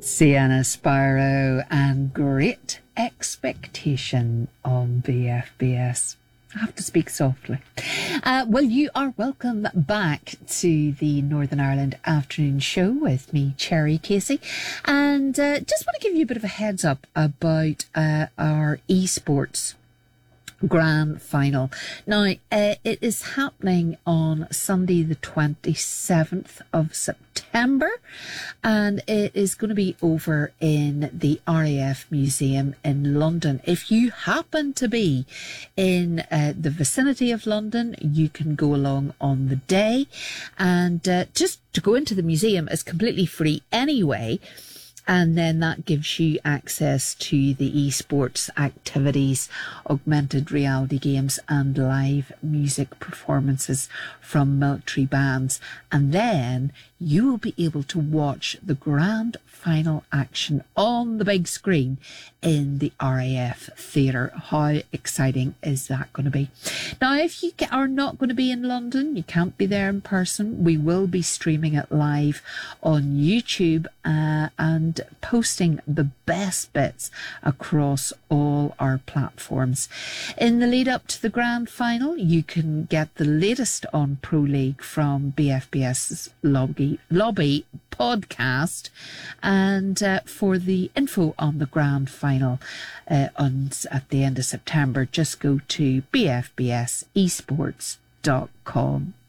Sienna Spyro and Great Expectation on BFBS. I have to speak softly. Well, you are welcome back to the Northern Ireland Afternoon Show with me, Cherry Casey. And just want to give you a bit of a heads up about our esports grand final. Now, it is happening on Sunday the 27th of September, and it is going to be over in the RAF Museum in London. If you happen to be in the vicinity of London, you can go along on the day, and just to go into the museum is completely free anyway. And then that gives you access to the esports activities, augmented reality games and live music performances from military bands. And then you will be able to watch the grand final action on the big screen in the RAF Theatre. How exciting is that going to be? Now, if you are not going to be in London, you can't be there in person, we will be streaming it live on YouTube and posting the best bits across all our platforms. In the lead up to the grand final, you can get the latest on Pro League from BFBS's Lobby podcast, and for the info on the grand final at the end of September, just go to bfbsesports.com.